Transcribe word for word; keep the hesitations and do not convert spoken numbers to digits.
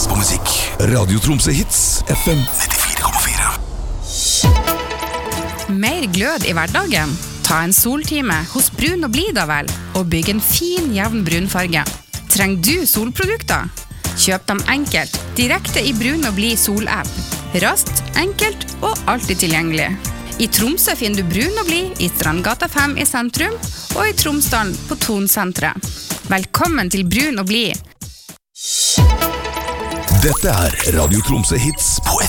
på musikk. Radio Tromsø Hits, F M nittifire komma fire. Mer glød i hverdagen? Ta en soltime hos Brun og Blid da vel, og bygg en fin, jevn brunfarge. Trenger du solprodukter? Kjøp dem enkelt, direkte i Brun og Blid sol-app. Raskt, enkelt og alltid tilgjengelig. I Tromsø finner du Brun og Blid i Strandgata fem i sentrum, og i Tromsdalen på Tonsentret. Velkommen til Brun og Blid. Dette er Radio Tromsø Hits på